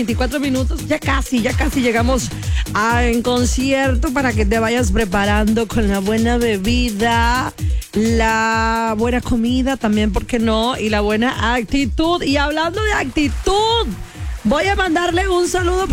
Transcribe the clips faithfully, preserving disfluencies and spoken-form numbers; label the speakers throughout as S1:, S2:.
S1: veinticuatro minutos, ya casi, ya casi llegamos a en concierto para que te vayas preparando con la buena bebida, la buena comida también, ¿por qué no? Y la buena actitud. Y hablando de actitud, voy a mandarle un saludo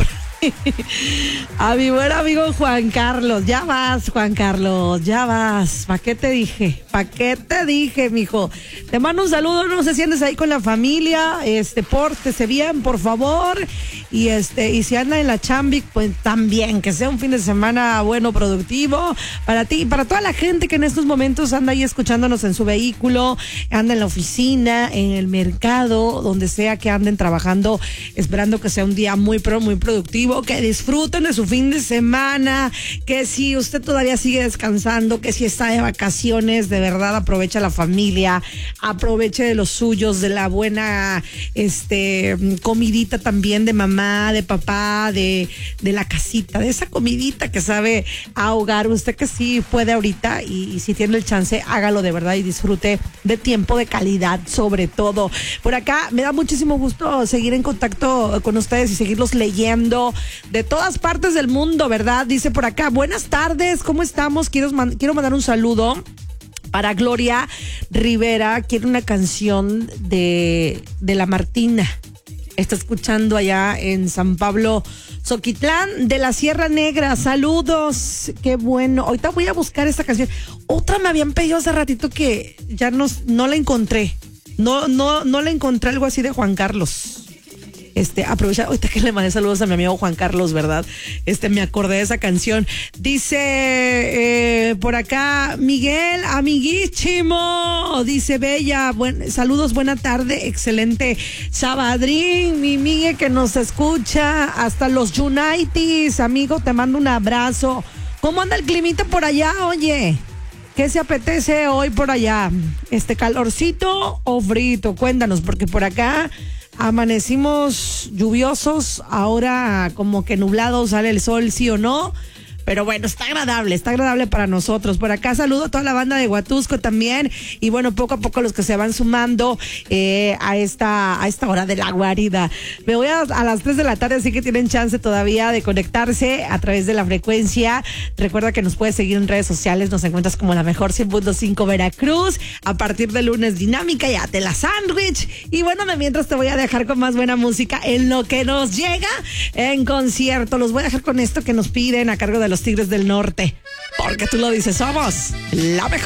S1: a mi buen amigo Juan Carlos. Ya vas, Juan Carlos, ya vas. ¿Para qué te dije? ¿Para qué te dije, mijo? Te mando un saludo, no se sientes ahí con la familia, este, pórtese bien, por favor. Y este, y si anda en la chambi, pues también, que sea un fin de semana bueno, productivo, para ti y para toda la gente que en estos momentos anda ahí escuchándonos en su vehículo, anda en la oficina, en el mercado, donde sea que anden trabajando, esperando que sea un día muy, pero muy productivo, que disfruten de su fin de semana, que si usted todavía sigue descansando, que si está de vacaciones, de verdad aprovecha la familia, aproveche de los suyos, de la buena este comidita también de mamá, de papá, de, de la casita, de esa comidita que sabe ahogar. Usted que sí puede ahorita y, y si tiene el chance, hágalo de verdad y disfrute de tiempo de calidad sobre todo. Por acá me da muchísimo gusto seguir en contacto con ustedes y seguirlos leyendo de todas partes del mundo, ¿verdad? Dice por acá, buenas tardes, ¿cómo estamos? Quiero, quiero mandar un saludo para Gloria Rivera, quiere una canción de, de La Martina. Está escuchando allá en San Pablo, Zoquitlán, de la Sierra Negra. Saludos, qué bueno. Ahorita voy a buscar esta canción. Otra me habían pedido hace ratito que ya no, no la encontré. No, no, no la encontré, algo así de Juan Carlos. Este, aprovecha, ahorita que le mandé saludos a mi amigo Juan Carlos, ¿verdad? Este, me acordé de esa canción. Dice, eh, por acá, Miguel, amiguísimo, dice Bella, buen, saludos, buena tarde, excelente sabadrín, mi Miguel que nos escucha, hasta los United, amigo, te mando un abrazo. ¿Cómo anda el climita por allá, oye? ¿Qué se apetece hoy por allá? ¿Este calorcito o frito? Cuéntanos, porque por acá amanecimos lluviosos, ahora como que nublado, sale el sol, sí o no. Pero bueno, está agradable, está agradable para nosotros. Por acá saludo a toda la banda de Huatusco también. Y bueno, poco a poco los que se van sumando eh, a esta a esta hora de la guarida. Me voy a, a las tres de la tarde, así que tienen chance todavía de conectarse a través de la frecuencia. Recuerda que nos puedes seguir en redes sociales. Nos encuentras como la mejor cien punto cinco Veracruz. A partir de lunes, Dinámica, ya te la sándwich. Y bueno, de mientras te voy a dejar con más buena música en lo que nos llega en concierto. Los voy a dejar con esto que nos piden a cargo de los Tigres del Norte, porque tú lo dices, somos la mejor.